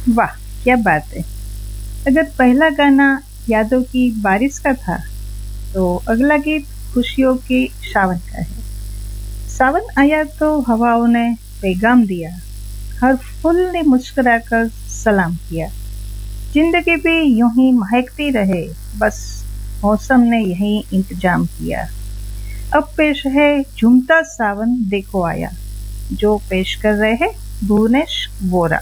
वाह, क्या बात है। अगर पहला गाना यादों की बारिश का था, तो अगला गीत खुशियों के सावन का है। सावन आया तो हवाओं ने पैगाम दिया, हर फूल ने मुस्कुराकर सलाम किया। जिंदगी भी यूं ही महकती रहे, बस मौसम ने यही इंतजाम किया। अब पेश है झूमता सावन देखो आया, जो पेश कर रहे हैं भुवनेश वोरा।